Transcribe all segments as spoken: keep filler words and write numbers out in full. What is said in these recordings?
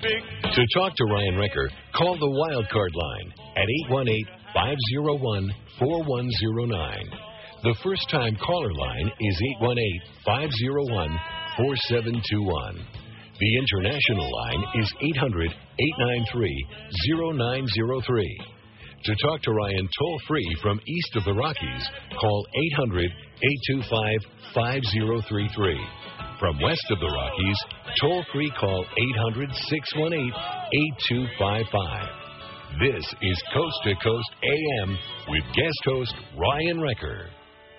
big. To talk to Ryan Recker, call the Wild Card line at eight one eight, five oh one, four one oh nine. The first-time caller line is eight one eight, five oh one, four seven two one. The international line is eight hundred, eight nine three, oh nine oh three. To talk to Ryan toll-free from east of the Rockies, call eight hundred, eight two five, five oh three three. From west of the Rockies, toll-free call eight hundred, six one eight, eight two five five. This is Coast to Coast A M with guest host Ryan Recker.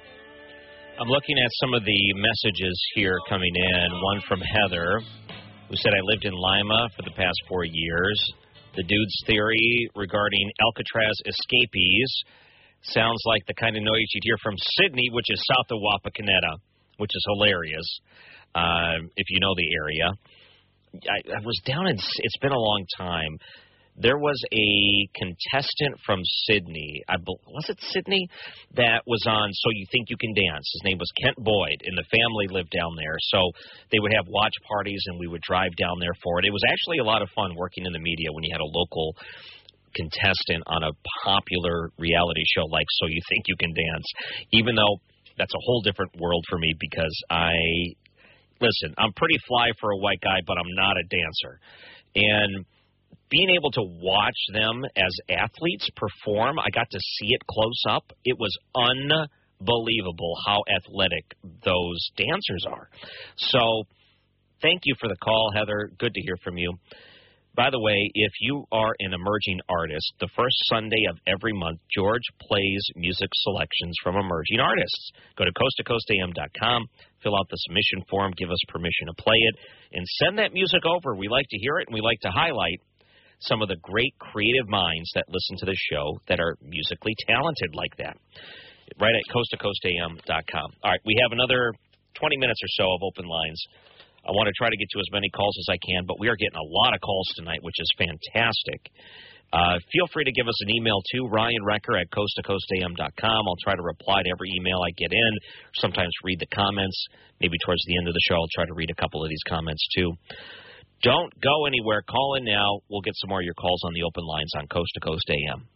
I'm looking at some of the messages here coming in. One from Heather, who said, I lived in Lima for the past four years. The dude's theory regarding Alcatraz escapees sounds like the kind of noise you'd hear from Sydney, which is south of Wapakoneta, which is hilarious, uh, if you know the area. I, I was down in, it's been a long time. There was a contestant from Sydney, I was it Sydney, that was on So You Think You Can Dance. His name was Kent Boyd, and the family lived down there. So they would have watch parties, and we would drive down there for it. It was actually a lot of fun working in the media when you had a local contestant on a popular reality show like So You Think You Can Dance, even though that's a whole different world for me because I, listen, I'm pretty fly for a white guy, but I'm not a dancer. And being able to watch them as athletes perform, I got to see it close up. It was unbelievable how athletic those dancers are. So thank you for the call, Heather. Good to hear from you. By the way, if you are an emerging artist, the first Sunday of every month, George plays music selections from emerging artists. Go to coast to coast a m dot com, fill out the submission form, give us permission to play it, and send that music over. We like to hear it, and we like to highlight some of the great creative minds that listen to this show that are musically talented like that. Right at coast to coast a m dot com. All right, we have another twenty minutes or so of open lines. I want to try to get to as many calls as I can, but we are getting a lot of calls tonight, which is fantastic. Uh, feel free to give us an email, too, Ryan Recker at coast to coast a m dot com. I'll try to reply to every email I get in, sometimes read the comments. Maybe towards the end of the show, I'll try to read a couple of these comments, too. Don't go anywhere. Call in now. We'll get some more of your calls on the open lines on Coast to Coast A M.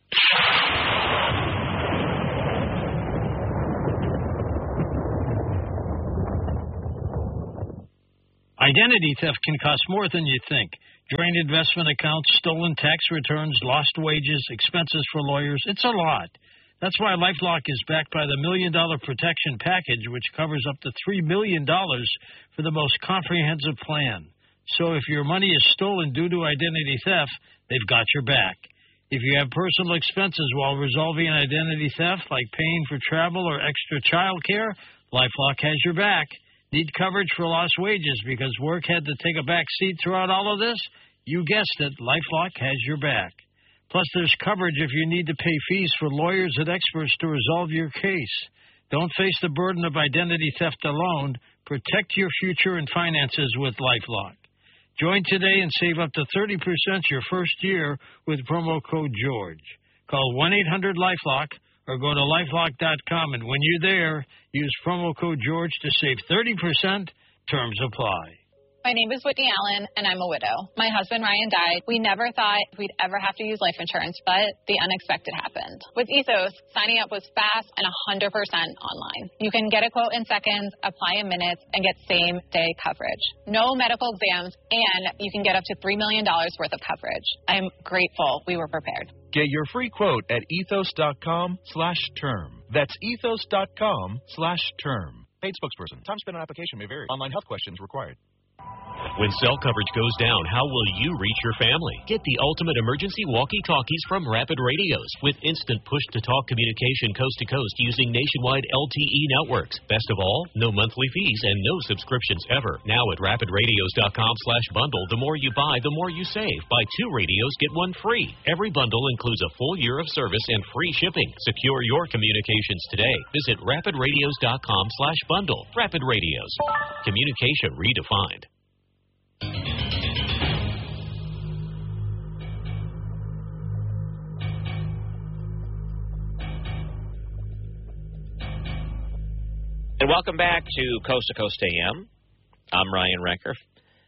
Identity theft can cost more than you think. Drained investment accounts, stolen tax returns, lost wages, expenses for lawyers. It's a lot. That's why LifeLock is backed by the Million Dollar Protection Package, which covers up to three million dollars for the most comprehensive plan. So if your money is stolen due to identity theft, they've got your back. If you have personal expenses while resolving identity theft, like paying for travel or extra child care, LifeLock has your back. Need coverage for lost wages because work had to take a back seat throughout all of this? You guessed it, LifeLock has your back. Plus, there's coverage if you need to pay fees for lawyers and experts to resolve your case. Don't face the burden of identity theft alone. Protect your future and finances with LifeLock. Join today and save up to thirty percent your first year with promo code George. Call one eight hundred LifeLock or go to lifelock dot com, and when you're there, use promo code George to save thirty percent. Terms apply. My name is Whitney Allen, and I'm a widow. My husband, Ryan, died. We never thought we'd ever have to use life insurance, but the unexpected happened. With Ethos, signing up was fast and one hundred percent online. You can get a quote in seconds, apply in minutes, and get same-day coverage. No medical exams, and you can get up to three million dollars worth of coverage. I'm grateful we were prepared. Get your free quote at ethos.com slash term. That's ethos.com slash term. Paid spokesperson. Time spent on application may vary. Online health questions required. When cell coverage goes down, how will you reach your family? Get the ultimate emergency walkie-talkies from Rapid Radios with instant push-to-talk communication coast to coast using nationwide L T E networks. Best of all, no monthly fees and no subscriptions ever. Now at rapid radios dot com slash bundle, the more you buy, the more you save. Buy two radios, get one free. Every bundle includes a full year of service and free shipping. Secure your communications today. Visit rapid radios dot com slash bundle. Rapid Radios. Communication redefined. And welcome back to Coast to Coast A M. I'm Ryan Recker.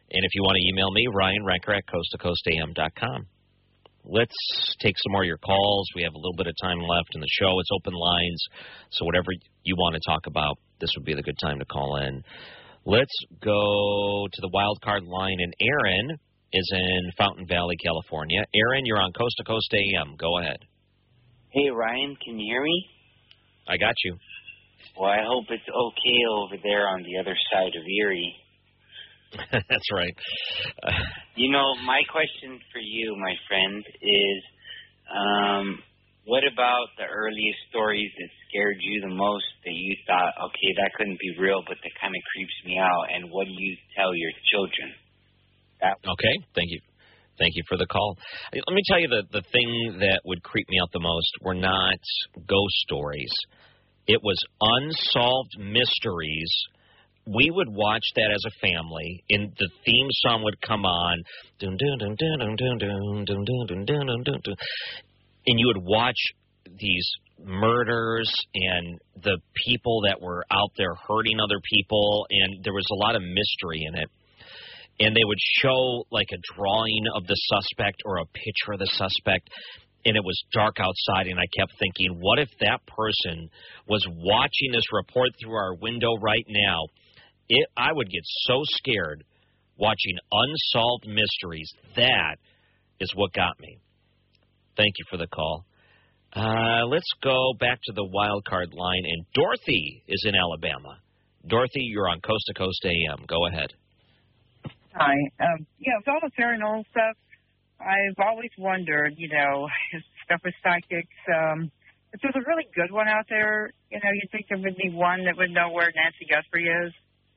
And if you want to email me, Ryan Renker at coast to coast a m dot com. Let's take some more of your calls. We have a little bit of time left in the show. It's open lines, so whatever you want to talk about, this would be the good time to call in. Let's go to the wild card line, and Aaron is in Fountain Valley, California. Aaron, you're on Coast to Coast A M. Go ahead. Hey, Ryan, can you hear me? I got you. Well, I hope it's okay over there on the other side of Erie. That's right. Uh, you know, my question for you, my friend, is um, what about the earliest stories that scared you the most, that you thought, okay, that couldn't be real, but that kind of creeps me out, and what do you tell your children? That okay, thank you. Thank you for the call. Let me tell you, the, the thing that would creep me out the most were not ghost stories. It was unsolved mysteries. We would watch that as a family, and the theme song would come on, dun, dun, dun, dun, dun, dun, dun, dun, dun, dun, dun, dun, dun, and you would watch these murders and the people that were out there hurting other people, and there was a lot of mystery in it. And they would show like a drawing of the suspect or a picture of the suspect, and it was dark outside, and I kept thinking, what if that person was watching this report through our window right now? It, I would get so scared watching unsolved mysteries. That is what got me. Thank you for the call. Uh, let's go back to the wild card line, and Dorothy is in Alabama. Dorothy, you're on Coast to Coast A M. Go ahead. Hi. Um, yeah, with all the paranormal stuff, I've always wondered, you know, stuff with psychics. Um, if there's a really good one out there, you know, you'd think there would be one that would know where Nancy Guthrie is.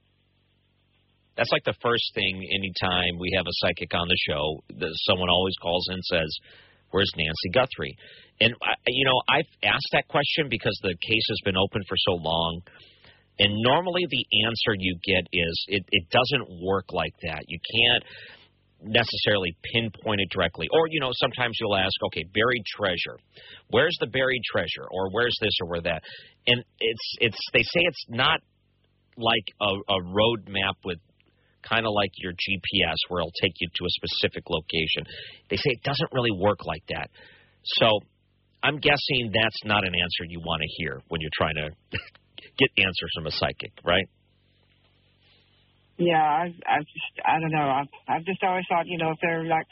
That's like the first thing anytime we have a psychic on the show, that someone always calls in and says, where's Nancy Guthrie? And, I, you know, I've asked that question because the case has been open for so long. And normally the answer you get is it, it doesn't work like that. You can't necessarily pinpoint it directly. Or, you know, sometimes you'll ask, okay, buried treasure. Where's the buried treasure? Or where's this or where that? And it's it's they say it's not like a, a road map with kind of like your G P S where it'll take you to a specific location. They say it doesn't really work like that. So I'm guessing that's not an answer you want to hear when you're trying to get answers from a psychic, right? Yeah, I've, I've just, I don't know. I've, I've just always thought, you know, if they're like